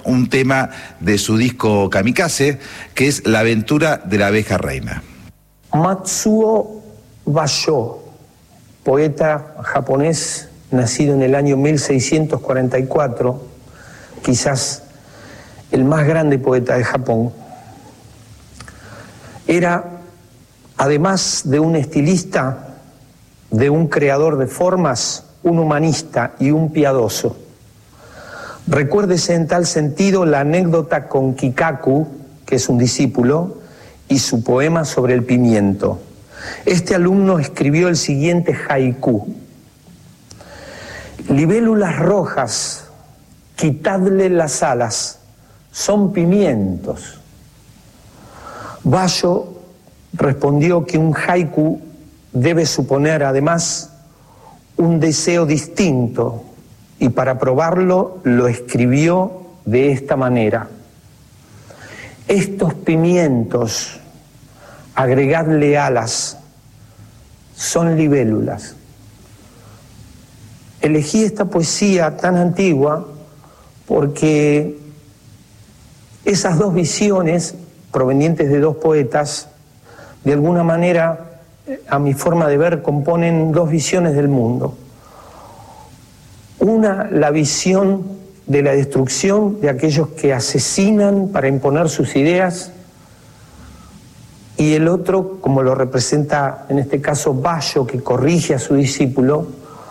un tema de su disco Kamikaze, que es La aventura de la abeja reina. Matsuo Basho, poeta japonés nacido en el año 1644, quizás el más grande poeta de Japón, era, además de un estilista, de un creador de formas, un humanista y un piadoso. Recuérdese en tal sentido la anécdota con Kikaku, que es un discípulo, y su poema sobre el pimiento. Este alumno escribió el siguiente haiku: libélulas rojas, quitadle las alas, son pimientos. Basho respondió que un haiku debe suponer además un deseo distinto, y para probarlo lo escribió de esta manera: estos pimientos, agregadle alas, son libélulas. Elegí esta poesía tan antigua porque esas dos visiones provenientes de dos poetas, de alguna manera, a mi forma de ver, componen dos visiones del mundo. Una, la visión de la destrucción de aquellos que asesinan para imponer sus ideas, y el otro, como lo representa en este caso Basho, que corrige a su discípulo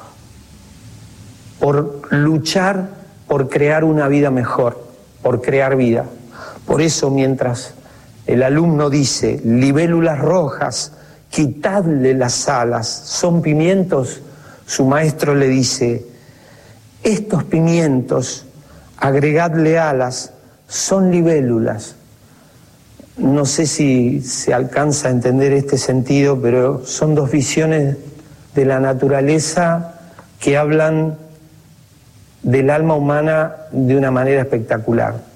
por luchar por crear una vida mejor, por crear vida. Por eso, mientras el alumno dice libélulas rojas, quitadle las alas, son pimientos, su maestro le dice: estos pimientos, agregadle alas, son libélulas. No sé si se alcanza a entender este sentido, pero son dos visiones de la naturaleza que hablan del alma humana de una manera espectacular.